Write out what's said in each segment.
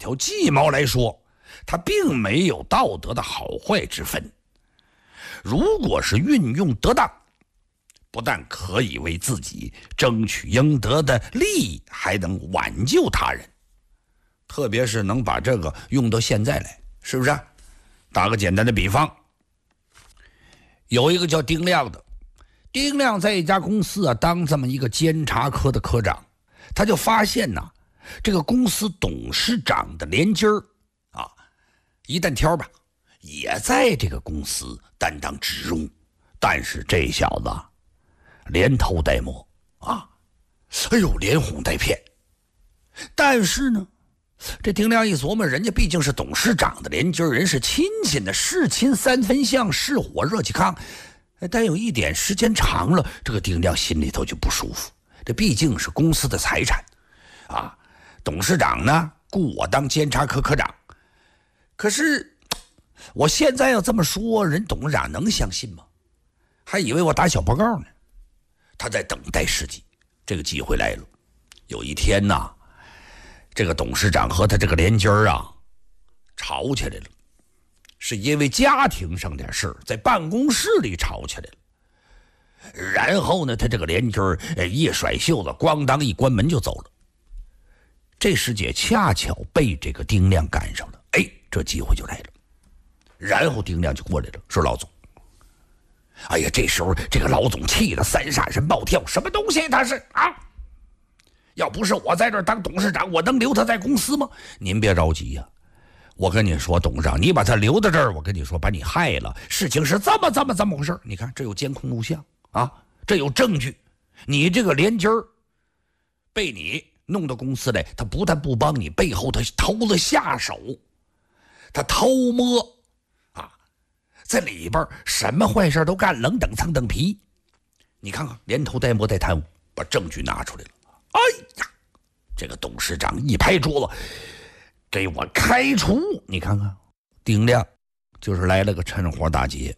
条鸡毛来说，它并没有道德的好坏之分。如果是运用得当，不但可以为自己争取应得的利益，还能挽救他人。特别是能把这个用到现在来，是不是？打个简单的比方，有一个叫丁亮的，丁亮在一家公司当这么一个监察科的科长，他就发现这个公司董事长的连襟儿一旦挑吧，也在这个公司担当职务，但是这小子连偷带摸连哄带骗。但是呢，这丁亮一琢磨，人家毕竟是董事长的连襟儿，人是亲戚的，是亲三分像，是火热气炕。但有一点，时间长了，这个丁亮心里头就不舒服。这毕竟是公司的财产董事长呢雇我当监察科科长，可是我现在要这么说，人董事长能相信吗？还以为我打小报告呢。他在等待时机，这个机会来了。有一天这个董事长和他这个连襟儿吵起来了，是因为家庭上点事，在办公室里吵起来了。然后呢，他这个连襟儿一甩袖子，咣当一关门就走了。这时节恰巧被这个丁亮赶上了，这机会就来了。然后丁亮就过来了，说：“老总。”这时候这个老总气得三煞神暴跳，什么东西他是要不是我在这儿当董事长，我能留他在公司吗？您别着急我跟你说，董事长，你把他留在这儿，我跟你说，把你害了。事情是这么回事。你看，这有监控录像这有证据。你这个连襟儿被你弄到公司来，他不但不帮你，背后他偷了下手，他偷摸在里边什么坏事都干，冷等蹭等皮。你看看，连偷带摸带贪污，把证据拿出来了。这个董事长一拍桌子，给我开除！你看看，丁亮就是来了个趁火打劫，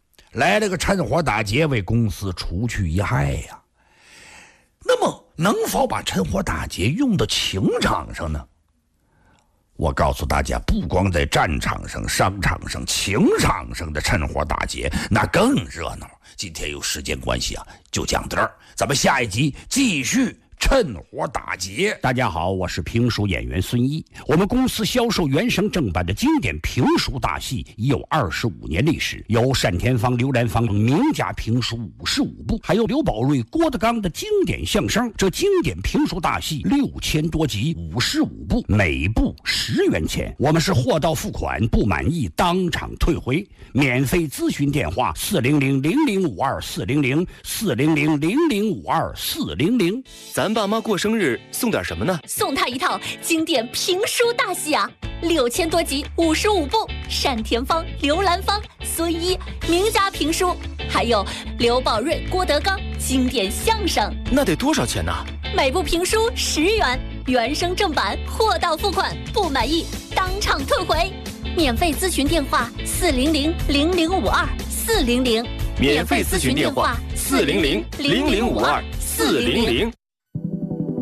为公司除去一害呀。那么能否把趁火打劫用到情场上呢？我告诉大家，不光在战场上、商场上、情场上的趁火打劫，那更热闹。今天有时间关系就讲到这儿，咱们下一集继续趁火打劫。 大家好，我是评书演员孙一。我们公司销售原声正版的经典评书大戏已有25年历史，有单田芳、刘兰芳名家评书55部，还有刘宝瑞、郭德纲的经典相声。这经典评书大戏6000多集，55部，每部10元钱。我们是货到付款，不满意当场退回。免费咨询电话400-0052-400，400-0052-400。 咱爸妈过生日送点什么呢？ 送他一套经典评书大戏6000多集，55部，单田芳、刘兰芳、孙一名家评书，还有刘宝瑞、郭德纲经典相声。 那得多少钱呢？ 每部评书10元，原声正版，货到付款，不满意当场退回。免费咨询电话400-0052-400， 免费咨询电话400-0052-400。